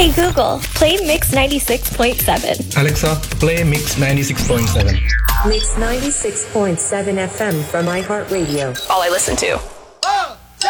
Hey Google, play Mix 96.7. Alexa, play Mix 96.7. Mix 96.7 FM from iHeartRadio. All I listen to.